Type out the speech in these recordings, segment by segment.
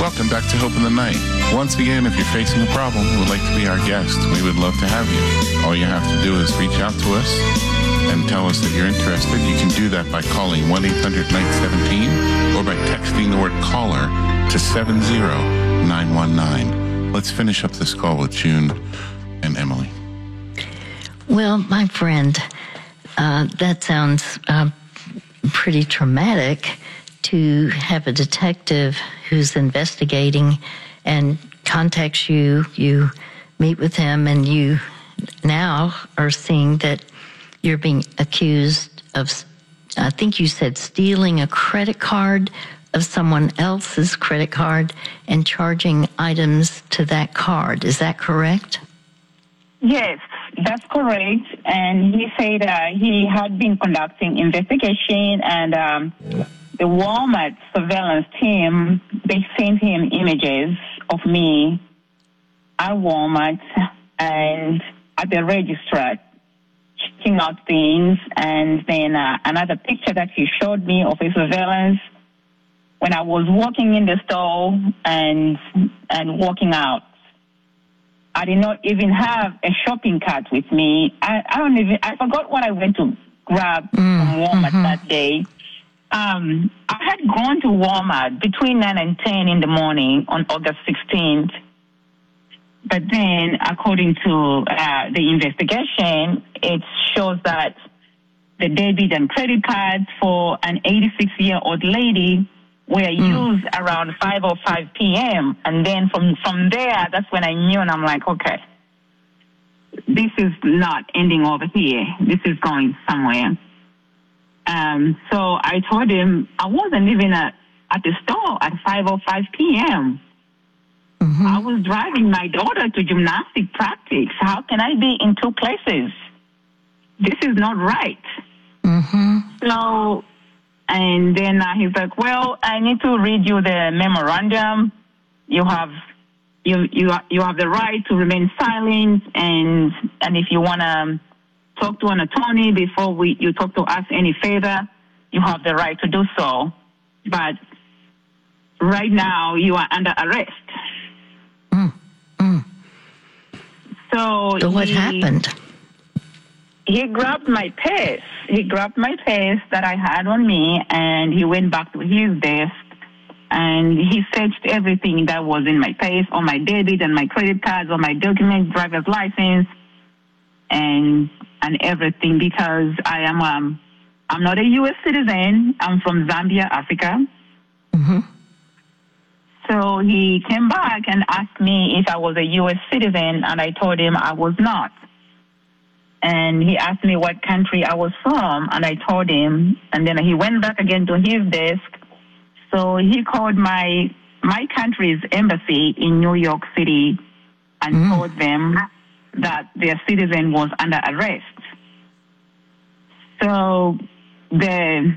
Welcome back to Hope in the Night. Once again, if you're facing a problem and would like to be our guest, we would love to have you. All you have to do is reach out to us and tell us that you're interested. You can do that by calling 1-800-917 or by texting the word caller to 70919. Let's finish up this call with June and Emily. Well, my friend, that sounds pretty traumatic to have a detective who's investigating and contacts you, you meet with him, and you now are seeing that you're being accused of, I think you said, stealing a credit card of someone else's credit card and charging items to that card. Is that correct? Yes, that's correct. And he said he had been conducting investigation, and the Walmart surveillance team, they sent him images of me at Walmart and at the register checking out things, and then another picture that he showed me of his surveillance when I was walking in the store and walking out. I did not even have a shopping cart with me. I forgot what I went to grab from Walmart that day. I had gone to Walmart between 9 and 10 in the morning on August 16th. But then, according to the investigation, it shows that the debit and credit cards for an 86-year-old lady were used around 5:05 p.m. And then from there, that's when I knew, and I'm like, okay, this is not ending over here. This is going somewhere. So I told him I wasn't even at the store at 5:05 p.m. I was driving my daughter to gymnastic practice. How can I be in two places? This is not right. So, and then he's like, well, I need to read you the memorandum. You have the right to remain silent, and if you want to talk to an attorney before you talk to us any further, you have the right to do so. But right now, you are under arrest. So what happened? He grabbed my purse. He grabbed my purse that I had on me, and he went back to his desk, and he searched everything that was in my purse, on my debit and my credit cards, on my documents, driver's license, and everything, because I'm not a U.S. citizen. I'm from Zambia, Africa. So he came back and asked me if I was a U.S. citizen, and I told him I was not. And he asked me what country I was from, and I told him. And then he went back again to his desk. So he called my country's embassy in New York City and told them that their citizen was under arrest. So the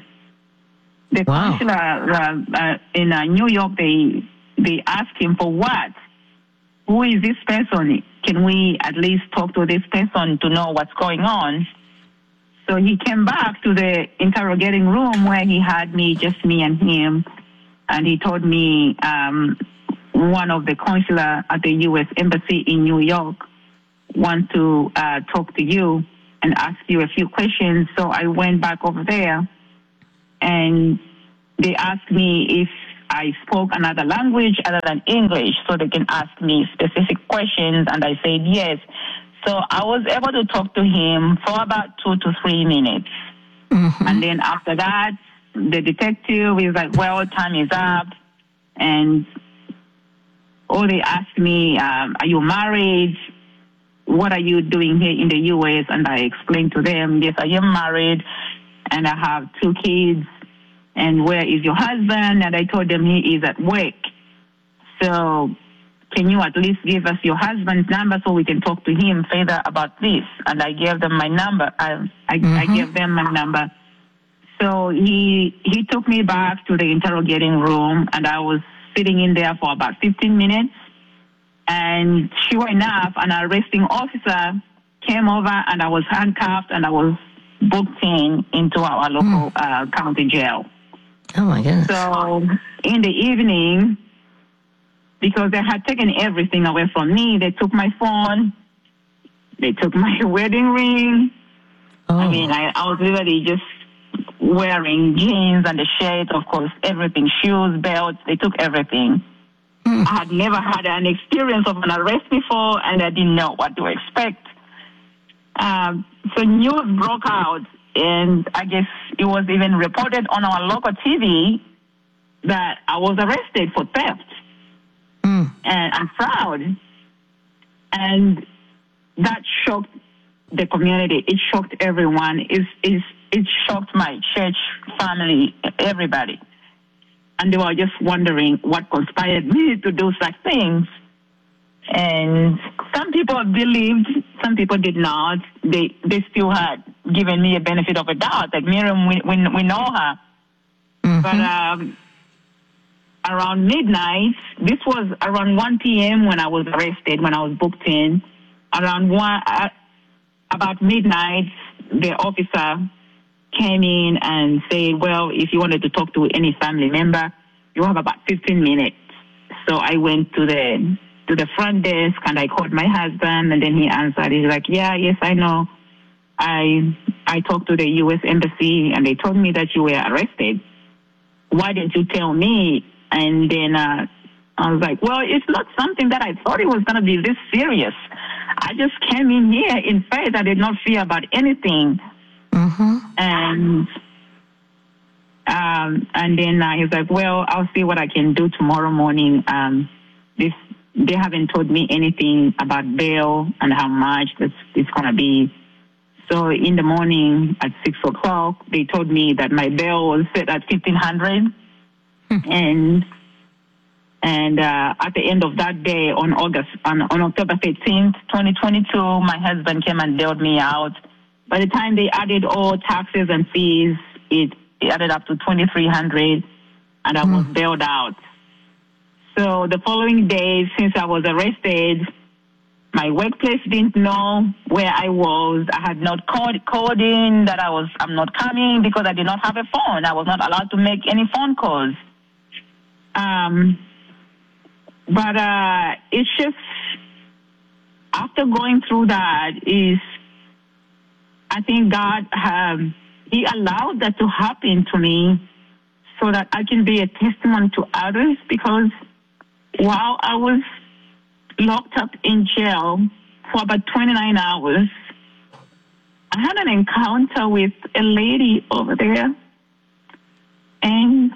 consular in New York, they asked him for what? Who is this person? Can we at least talk to this person to know what's going on? So he came back to the interrogating room where he had just me and him, and he told me one of the consular at the U.S. Embassy in New York wants to talk to you and ask you a few questions. So I went back over there, and they asked me if I spoke another language other than English so they can ask me specific questions, and I said yes. So I was able to talk to him for about 2 to 3 minutes. And then after that, the detective is like, well, time is up. And they asked me, are you married? What are you doing here in the U.S.? And I explained to them, yes, I am married, and I have 2 kids. And where is your husband? And I told them he is at work. So can you at least give us your husband's number so we can talk to him further about this? And I gave them my number. I gave them my number. So he took me back to the interrogating room, and I was sitting in there for about 15 minutes. And sure enough, an arresting officer came over, and I was handcuffed, and I was booked into our local county jail. Oh, my goodness. So in the evening, because they had taken everything away from me. They took my phone. They took my wedding ring. Oh. I mean, I was literally just wearing jeans and a shirt, of course, everything, shoes, belts. They took everything. I had never had an experience of an arrest before, and I didn't know what to expect. So news broke out, and I guess it was even reported on our local TV that I was arrested for theft and fraud. And that shocked the community. It shocked everyone. It shocked my church family, everybody. And they were just wondering what conspired me to do such things. And some people believed, some people did not. They still had given me a benefit of a doubt. Like Miriam, we know her. Mm-hmm. But around midnight, this was around 1 p.m. when I was arrested, when I was booked in. About midnight, the officer came in and said, well, if you wanted to talk to any family member, you have about 15 minutes. So I went to the front desk and I called my husband, and then he answered. He's like, yes, I know. I talked to the U.S. Embassy and they told me that you were arrested. Why didn't you tell me? And then I was like, well, it's not something that I thought it was going to be this serious. I just came in here in faith. I did not fear about anything. Mm-hmm. And then he's like, well, I'll see what I can do tomorrow morning. They haven't told me anything about bail and how much it's going to be. So in the morning at 6 o'clock, they told me that my bail was set at $1,500. And at the end of that day, on October 13th, 2022, my husband came and bailed me out. By the time they added all taxes and fees, it added up to $2,300, and I was bailed out. So the following day, since I was arrested, my workplace didn't know where I was. I had not called in that I'm not coming because I did not have a phone. I was not allowed to make any phone calls. But it's just, after going through that, I think God, He allowed that to happen to me so that I can be a testimony to others, because while I was locked up in jail for about 29 hours, I had an encounter with a lady over there, and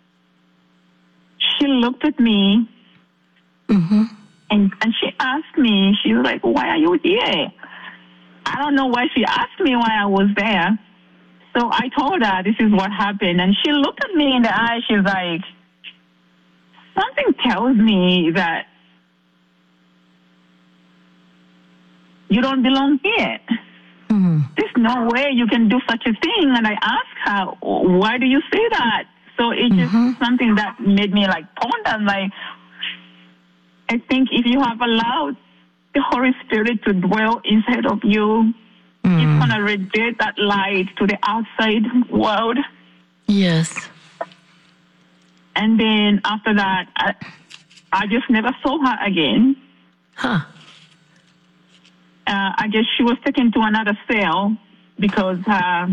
she looked at me, and she asked me, she was like, why are you here? I don't know why she asked me why I was there. So I told her this is what happened, and she looked at me in the eye. She's like, something tells me that you don't belong here. There's no way you can do such a thing. And I asked her, why do you say that? So it's just something that made me like ponder. Like, I think if you have allowed the Holy Spirit to dwell inside of you, it's going to radiate that light to the outside world. Yes. And then after that, I just never saw her again. Huh. I guess she was taken to another cell because her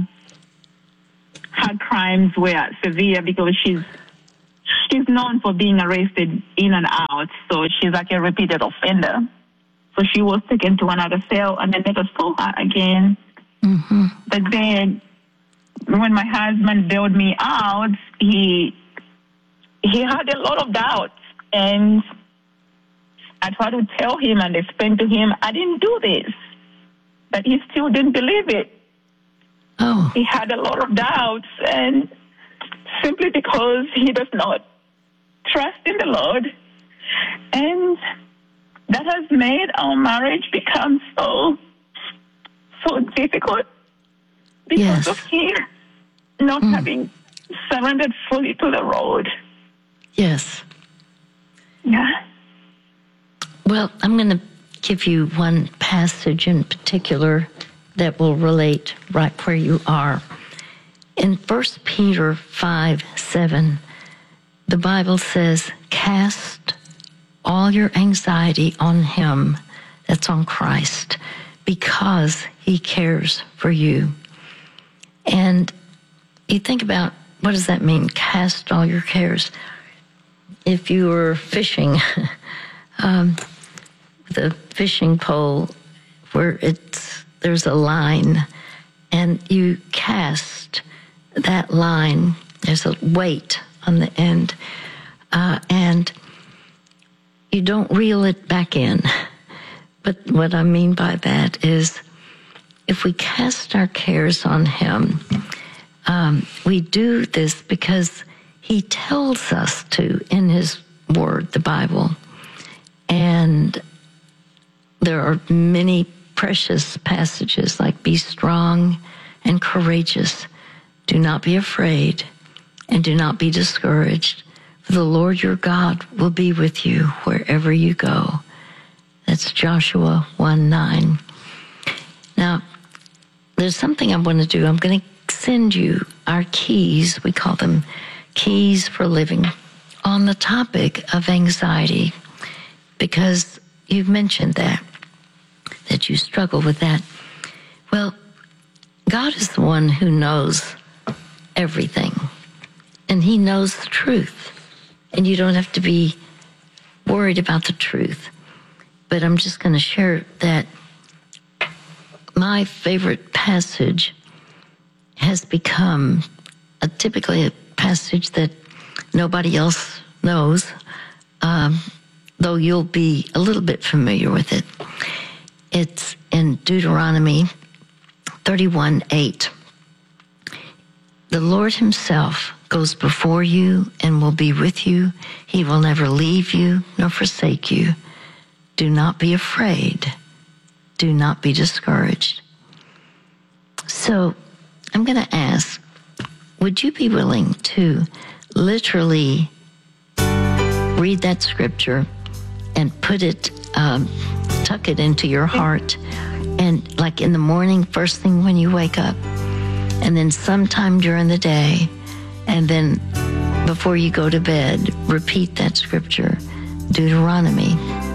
crimes were severe, because she's known for being arrested in and out, so she's like a repeated offender. So she was taken to another cell, and I never saw her again. But then when my husband bailed me out, he had a lot of doubts, and I tried to tell him and explain to him, I didn't do this. But he still didn't believe it. Oh. He had a lot of doubts, and simply because he does not trust in the Lord. And that has made our marriage become so difficult because of him not having surrendered fully to the Lord. Yes. Yeah. Well, I'm going to give you one passage in particular that will relate right where you are. In 1 Peter 5:7, the Bible says, cast all your anxiety on him, that's on Christ, because he cares for you. And you think about, what does that mean? Cast all your cares. If you were fishing, the fishing pole where there's a line, and you cast that line, there's a weight on the end, and you don't reel it back in. But what I mean by that is, if we cast our cares on him, we do this because he tells us to in his word, the Bible. And there are many precious passages like, be strong and courageous. Do not be afraid and do not be discouraged. For the Lord your God will be with you wherever you go. That's Joshua 1:9. Now, there's something I want to do. I'm going to send you our keys. We call them Keys for Living, on the topic of anxiety, because you've mentioned that you struggle with that. Well, God is the one who knows everything, and he knows the truth, and you don't have to be worried about the truth. But I'm just going to share that my favorite passage has become typically a passage that nobody else knows, though you'll be a little bit familiar with it. It's in Deuteronomy 31:8. The Lord himself goes before you and will be with you. He will never leave you nor forsake you. Do not be afraid. Do not be discouraged. So I'm going to ask, would you be willing to literally read that scripture and put it, tuck it into your heart, and like in the morning, first thing when you wake up, and then sometime during the day, and then before you go to bed, repeat that scripture, Deuteronomy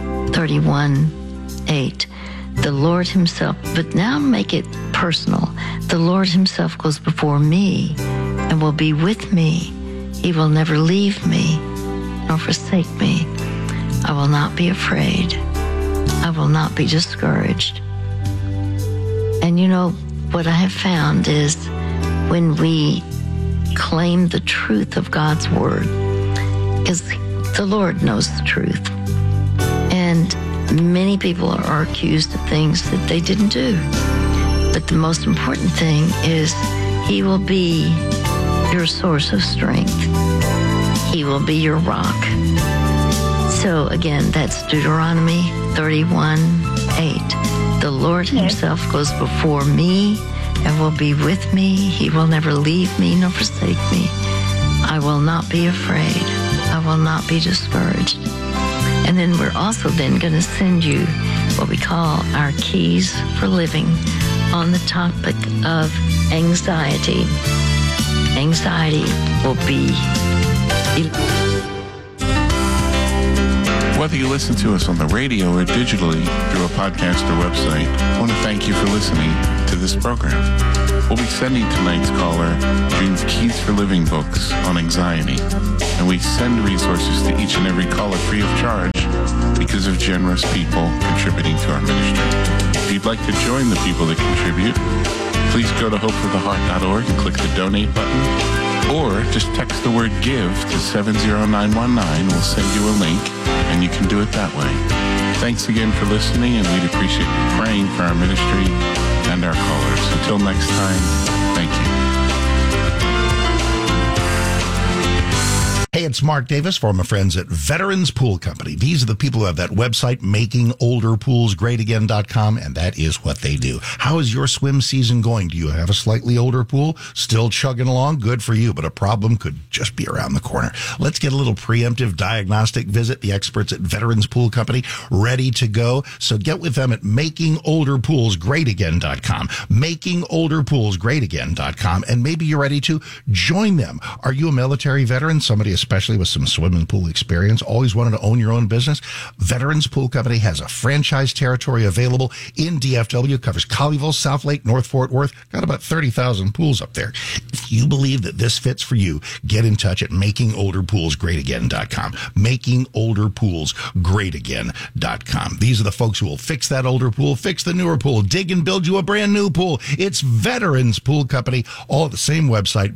31:8. The Lord himself, but now make it personal. The Lord himself goes before me and will be with me. He will never leave me nor forsake me. I will not be afraid. I will not be discouraged. And you know, what I have found is when we claim the truth of God's word, because the Lord knows the truth. And many people are accused of things that they didn't do. But the most important thing is he will be your source of strength. He will be your rock. So again, that's Deuteronomy 31:8. The Lord himself goes before me and will be with me. He will never leave me nor forsake me. I will not be afraid. I will not be discouraged. And then we're also then going to send you what we call our Keys for Living on the topic of anxiety. Anxiety will be... Whether you listen to us on the radio or digitally through a podcast or website, I want to thank you for listening to this program. We'll be sending tonight's caller Dream's Keys for Living books on anxiety, and we send resources to each and every caller free of charge because of generous people contributing to our ministry. If you'd like to join the people that contribute, please go to hopefortheheart.org and click the donate button, or just text the word GIVE to 70919. We'll send you a link, and you can do it that way. Thanks again for listening, and we'd appreciate you praying for our ministry and our callers. Until next time, thank you. Hey, it's Mark Davis from my friends at Veterans Pool Company. These are the people who have that website, makingolderpoolsgreatagain.com, and that is what they do. How is your swim season going? Do you have a slightly older pool? Still chugging along? Good for you, but a problem could just be around the corner. Let's get a little preemptive diagnostic visit. The experts at Veterans Pool Company ready to go. So get with them at makingolderpoolsgreatagain.com, makingolderpoolsgreatagain.com, and maybe you're ready to join them. Are you a military veteran? Somebody especially with some swimming pool experience, always wanted to own your own business? Veterans Pool Company has a franchise territory available in DFW, covers Colleyville, South Lake, North Fort Worth, got about 30,000 pools up there. If you believe that this fits for you, get in touch at makingolderpoolsgreatagain.com. Makingolderpoolsgreatagain.com. These are the folks who will fix that older pool, fix the newer pool, dig and build you a brand new pool. It's Veterans Pool Company, all at the same website,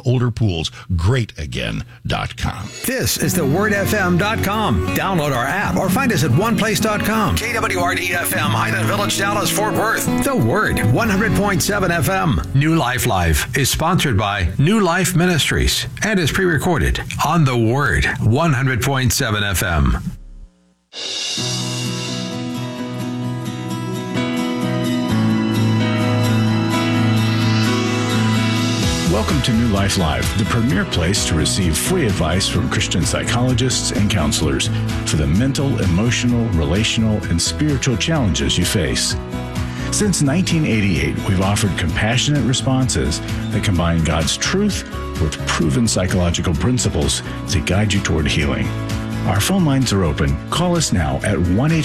makingolderpoolsgreatagain.com. This is thewordfm.com. Download our app or find us at oneplace.com. KWRD-FM, Highland Village, Dallas, Fort Worth. The Word, 100.7 FM. New Life Live is sponsored by New Life Ministries and is pre-recorded on The Word, 100.7 FM. Welcome to New Life Live, the premier place to receive free advice from Christian psychologists and counselors for the mental, emotional, relational, and spiritual challenges you face. Since 1988, we've offered compassionate responses that combine God's truth with proven psychological principles to guide you toward healing. Our phone lines are open. Call us now at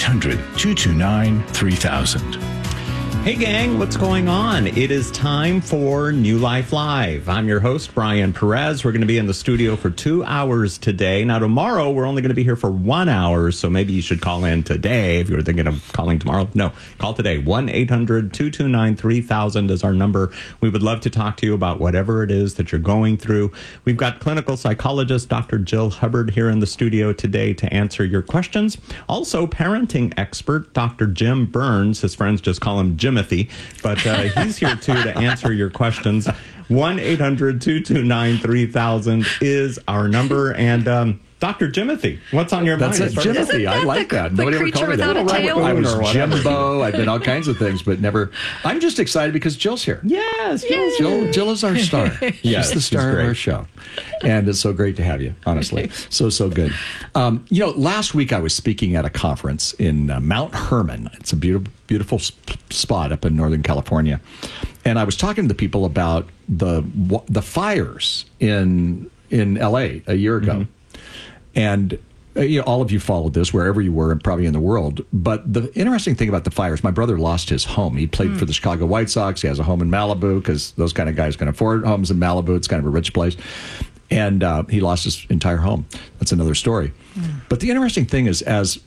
1-800-229-3000. Hey gang, what's going on? It is time for New Life Live. I'm your host, Brian Perez. We're going to be in the studio for 2 hours today. Now, tomorrow, we're only going to be here for 1 hour, so maybe you should call in today if you were thinking of calling tomorrow. No, call today. 1-800-229-3000 is our number. We would love to talk to you about whatever it is that you're going through. We've got clinical psychologist Dr. Jill Hubbard here in the studio today to answer your questions. Also, parenting expert Dr. Jim Burns. His friends just call him Jimothy, but he's here too to answer your questions. 1-800-229-3000 is our number. And Dr. Jimothy, what's on your mind? That's it, Jimothy. I like that. Nobody ever called me that. I was Jimbo. I've been all kinds of things, but never. I'm just excited because Jill's here. Yes, Jill is our star. Yes, she's the star of our show. And it's so great to have you, honestly. So good. Last week I was speaking at a conference in Mount Hermon. It's a beautiful spot up in Northern California. And I was talking to the people about the fires in L.A. a year ago. Mm-hmm. And all of you followed this wherever you were and probably in the world. But the interesting thing about the fires, my brother lost his home. He played for the Chicago White Sox. He has a home in Malibu because those kind of guys can afford homes in Malibu. It's kind of a rich place. And he lost his entire home. That's another story. But the interesting thing is as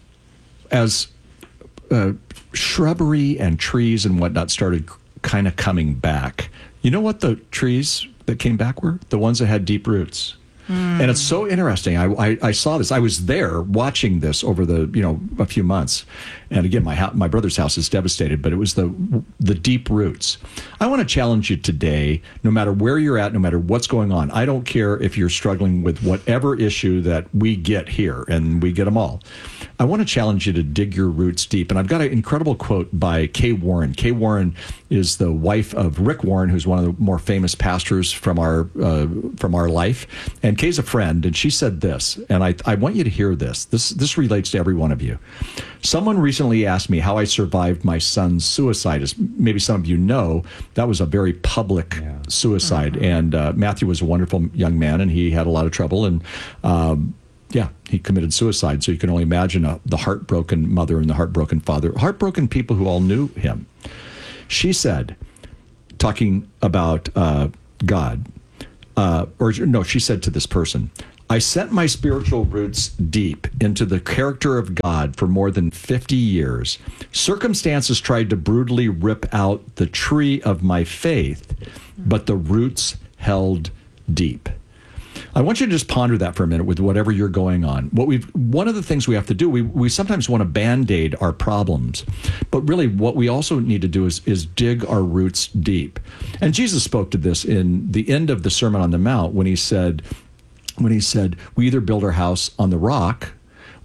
shrubbery and trees and whatnot started kind of coming back, you know what the trees that came back were? The ones that had deep roots. And it's so interesting. I saw this. I was there watching this over a few months. And again, my brother's house is devastated, but it was the deep roots. I want to challenge you today, no matter where you're at, no matter what's going on. I don't care if you're struggling with whatever issue that we get here, and we get them all. I want to challenge you to dig your roots deep. And I've got an incredible quote by Kay Warren. Kay Warren is the wife of Rick Warren, who's one of the more famous pastors from our life. And Kay's a friend, and she said this, and I want you to hear this. This relates to every one of you. Someone recently asked me how I survived my son's suicide. As maybe some of you know, that was a very public suicide. And Matthew was a wonderful young man, and he had a lot of trouble. And he committed suicide. So you can only imagine the heartbroken mother and the heartbroken father, heartbroken people who all knew him. She said, talking about God, she said to this person, I sent my spiritual roots deep into the character of God for more than 50 years. Circumstances tried to brutally rip out the tree of my faith, but the roots held deep. I want you to just ponder that for a minute with whatever you're going on. One of the things we have to do, we sometimes want to Band-Aid our problems, but really what we also need to do is dig our roots deep. And Jesus spoke to this in the end of the Sermon on the Mount when he said, we either build our house on the rock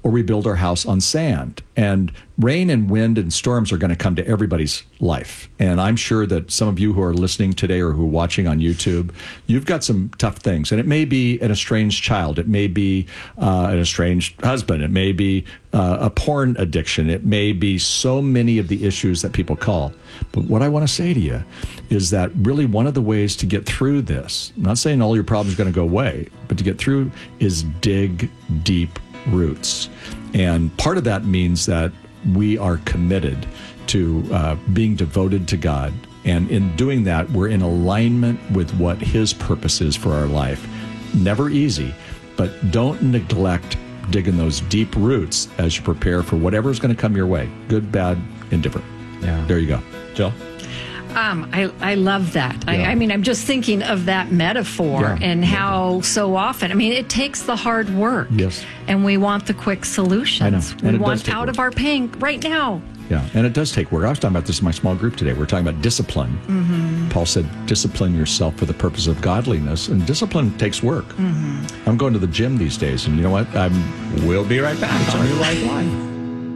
or we build our house on sand. And rain and wind and storms are going to come to everybody's life. And I'm sure that some of you who are listening today or who are watching on YouTube, you've got some tough things. And it may be an estranged child. It may be an estranged husband. It may be a porn addiction. It may be so many of the issues that people call. But what I want to say to you is that really one of the ways to get through this, I'm not saying all your problems are going to go away, but to get through is dig deep roots. And part of that means that we are committed to being devoted to God. And in doing that, we're in alignment with what His purpose is for our life. Never easy, but don't neglect digging those deep roots as you prepare for whatever is going to come your way, good, bad, indifferent. Yeah. There you go. Jill? I love that. Yeah. I mean, I'm just thinking of that metaphor and how so often, I mean, it takes the hard work. Yes. And we want the quick solutions. I know. We And it does want take out work. of our pain right now. Yeah, and it does take work. I was talking about this in my small group today. We're talking about discipline. Mm-hmm. Paul said, discipline yourself for the purpose of godliness, and discipline takes work. Mm-hmm. I'm going to the gym these days, and you know what? We'll be right back on New Life Live.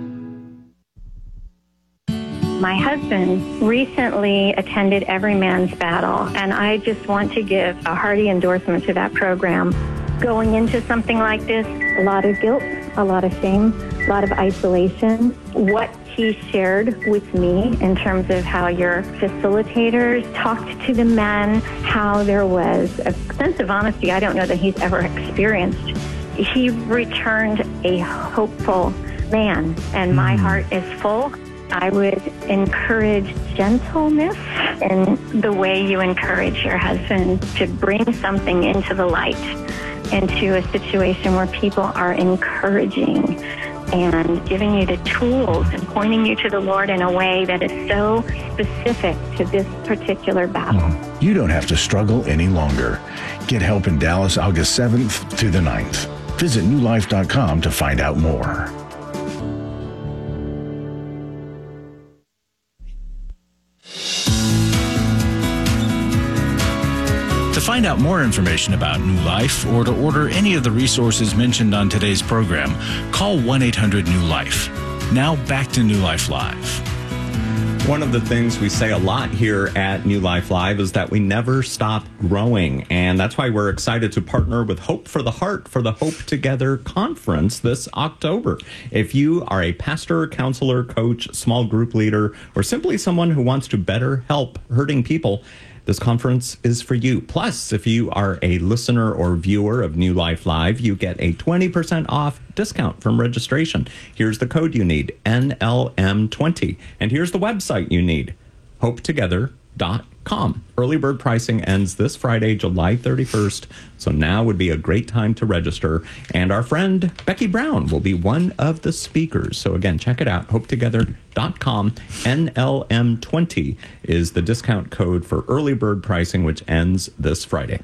My husband recently attended Every Man's Battle, and I just want to give a hearty endorsement to that program. Going into something like this, a lot of guilt, a lot of shame, a lot of isolation. What he shared with me in terms of how your facilitators talked to the men, how there was a sense of honesty I don't know that he's ever experienced. He returned a hopeful man, and my heart is full. I would encourage gentleness in the way you encourage your husband to bring something into the light, into a situation where people are encouraging and giving you the tools and pointing you to the Lord in a way that is so specific to this particular battle. You don't have to struggle any longer. Get help in Dallas August 7th to the 9th. Visit newlife.com to find out more. To find out more information about New Life or to order any of the resources mentioned on today's program, call 1-800-NEW-LIFE. Now back to New Life Live. One of the things we say a lot here at New Life Live is that we never stop growing. And that's why we're excited to partner with Hope for the Heart for the Hope Together Conference this October. If you are a pastor, counselor, coach, small group leader, or simply someone who wants to better help hurting people, this conference is for you. Plus, if you are a listener or viewer of New Life Live, you get a 20% off discount from registration. Here's the code you need, NLM20. And here's the website you need, hopetogether.com. Early bird pricing ends this Friday, July 31st. So now would be a great time to register. And our friend Becky Brown will be one of the speakers. So again, check it out, hopetogether.com. NLM20 is the discount code for early bird pricing, which ends this Friday.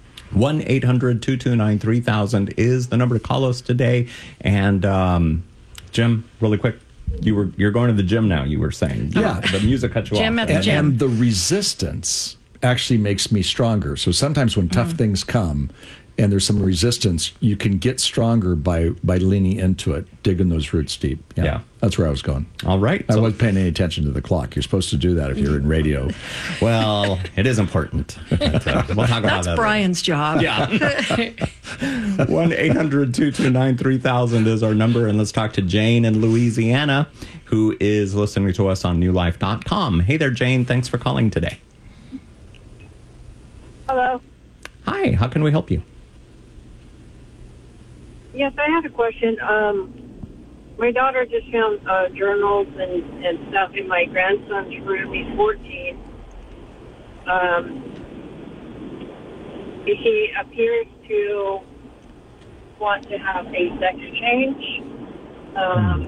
1-800-229-3000 is the number to call us today. And Jim, really quick, you're going to the gym now, you were saying. Yeah. The music cut you Gym off. at the gym. And the resistance actually makes me stronger. So sometimes when tough things come and there's some resistance, you can get stronger by leaning into it, digging those roots deep. Yeah. That's where I was going. All right. I wasn't paying any attention to the clock. You're supposed to do that if you're in radio. Well, it is important. But, we'll talk about That's that Brian's job. Yeah. 1-800-229-3000 is our number. And let's talk to Jane in Louisiana, who is listening to us on newlife.com. Hey there, Jane. Thanks for calling today. Hello. Hi. How can we help you? Yes, I have a question. My daughter just found journals and stuff in my grandson's room. He's 14. He appears to want to have a sex change.